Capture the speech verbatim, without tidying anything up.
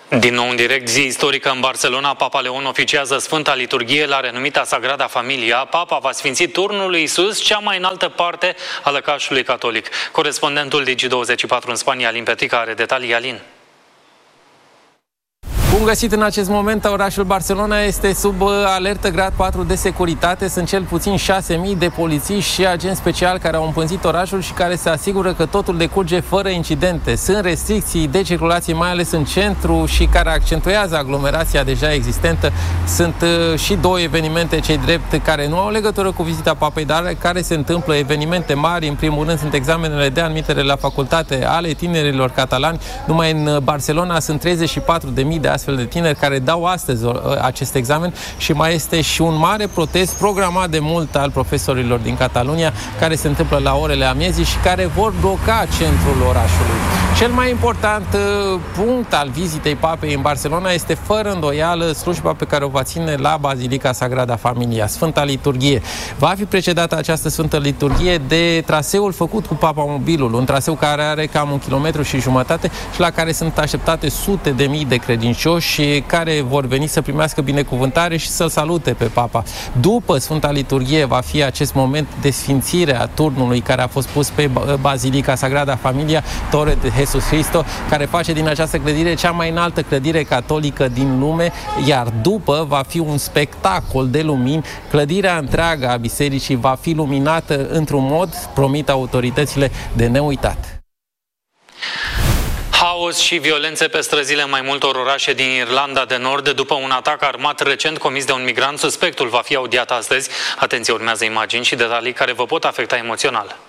Din nou în direct, zi istorică în Barcelona, Papa Leon oficiază Sfânta Liturghie la renumita Sagrada Familia. Papa va sfinți turnul lui Iisus, cea mai înaltă parte a lăcașului catolic. Corespondentul Digi douăzeci și patru în Spania, Alin Petrica, are detalii. Alin. Bun găsit! În acest moment, orașul Barcelona este sub alertă grad patru de securitate. Sunt cel puțin șase mii de polițiști și agenți speciali care au împânzit orașul și care se asigură că totul decurge fără incidente. Sunt restricții de circulație, mai ales în centru, și care accentuează aglomerația deja existentă. Sunt uh, și două evenimente, cei drept, care nu au legătură cu vizita papei, dar care se întâmplă, evenimente mari. În primul rând sunt examenele de admitere la facultate ale tinerilor catalani. Numai în Barcelona sunt treizeci și patru de mii de astfel de tineri care dau astăzi acest examen și mai este și un mare protest programat de mult al profesorilor din Catalunia, care se întâmplă la orele amiezii și care vor bloca centrul orașului. Cel mai important punct al vizitei papei în Barcelona este fără îndoială slujba pe care o va ține la Bazilica Sagrada Familia, Sfânta Liturghie. Va fi precedată această Sfântă Liturghie de traseul făcut cu Papa Mobilul, un traseu care are cam un kilometru și jumătate și la care sunt așteptate sute de mii de credincioși și care vor veni să primească binecuvântare și să-l salute pe Papa. După Sfânta Liturghie va fi acest moment de sfințire a turnului care a fost pus pe Bazilica Sagrada Familia, Torre de Jesus Cristo, care face din această clădire cea mai înaltă clădire catolică din lume, iar după va fi un spectacol de lumini. Clădirea întreagă a bisericii va fi luminată într-un mod, promit autoritățile, de neuitat. Haos și violențe pe străzile mai multor orașe din Irlanda de Nord după un atac armat recent comis de un migrant. Suspectul va fi audiat astăzi. Atenție, urmează imagini și detalii care vă pot afecta emoțional.